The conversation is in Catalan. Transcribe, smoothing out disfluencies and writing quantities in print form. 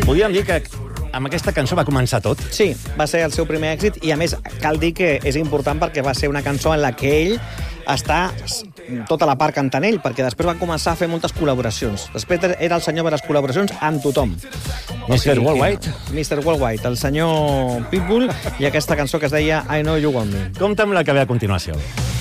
Podríem dir que amb aquesta cançó va començar tot. Sí, va ser el seu primer èxit i, a més, cal dir que és important perquè va ser una cançó en la que ell està tota la part cantant ell, perquè després va començar a fer moltes col·laboracions. Després era el senyor de les col·laboracions amb tothom. Mr. Worldwide. Mr. Worldwide, el senyor Pitbull, i aquesta cançó que es deia I Know You Want Me. Compte amb la que ve a continuació.